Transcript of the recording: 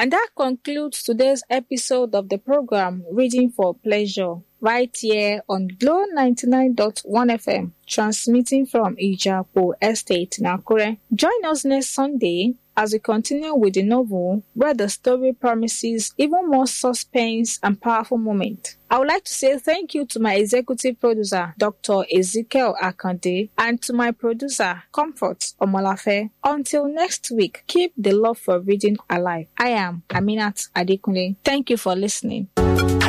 And that concludes today's episode of the program Reading for Pleasure, right here on Glow 99.1 FM, transmitting from Ijapo Estate in Akure. Join us next Sunday as we continue with the novel where the story promises even more suspense and powerful moments. I would like to say thank you to my executive producer, Dr. Ezekiel Akande, and to my producer, Comfort Omolafe. Until next week, keep the love for reading alive. I am Aminat Adekunle. Thank you for listening.